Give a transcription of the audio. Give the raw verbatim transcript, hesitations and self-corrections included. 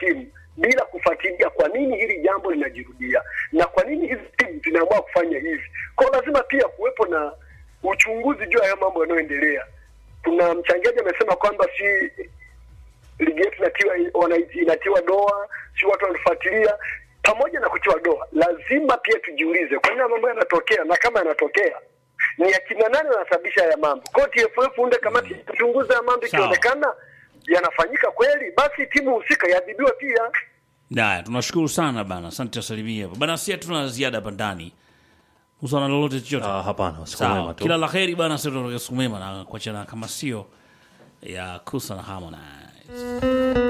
timu bila kufuatilia kwa nini hili jambo linajirudia na kwa nini hizi timu zinaamua kufanya hivi. Kwa lazima pia kuwepo na uchunguzi juu ya mambo yanayoendelea. Kuna mchangiaji amesema kwamba si ligi yetu inatiwa inatiwa doa, si watu wanafuatilia. Pamoja na kutiwa doa, lazima pia tujiulize kwa nini mambo yanatokea, na kama yanatokea ni akina nani wanasababisha haya mambo. Kwa T F F unde kamati kuchunguza ya mambo, ikionekana yanafanyika kweli, basi timu husika yadhibiwa pia. Ndio, tunashukuru sana bana. Asante Salimia. Bana, si tuna ziada hapa ndani. Usana lolote chochote? Ah, hapana, usikomema tu. Kila laheri bana, sisi tunataka kumema na kuachana kama sio ya Kusa na Harmonize.